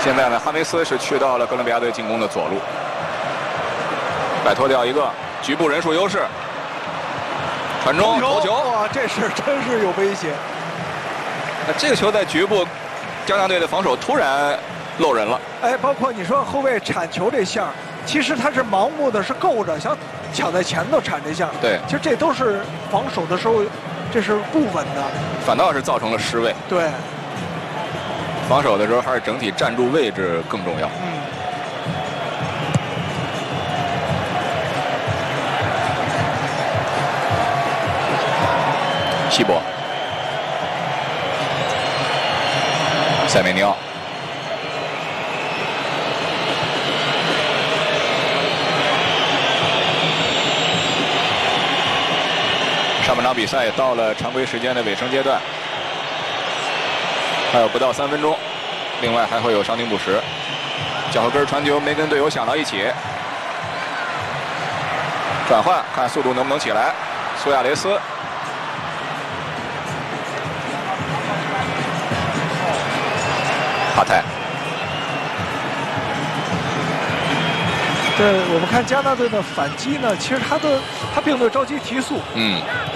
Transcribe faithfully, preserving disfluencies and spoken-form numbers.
现在呢，哈梅斯是去到了哥伦比亚队进攻的左路，摆脱掉一个局部人数优势，传中头球， 哇，这是真是有威胁。 那这个球在局部，加拿大队的防守突然漏人了。 哎，包括你说后卫铲球这项，其实他是盲目的，是够着想抢在前头铲这项。 对， 其实这都是防守的时候，这是不稳的， 反倒是造成了失位。 对， 防守的时候还是整体站住位置更重要。 嗯。 西博，塞梅尼奥，上半场比赛也到了常规时间的尾声阶段，还有不到三分钟，另外还会有伤停补时。脚后跟传球没跟队友想到一起，转换看速度能不能起来。苏亚雷斯。哈泰， 对，我们看加拿大队的反击呢，其实他的他并没有着急提速， 嗯，